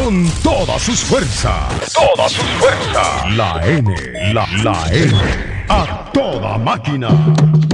con todas sus fuerzas. Todas sus fuerzas. La N. A toda máquina.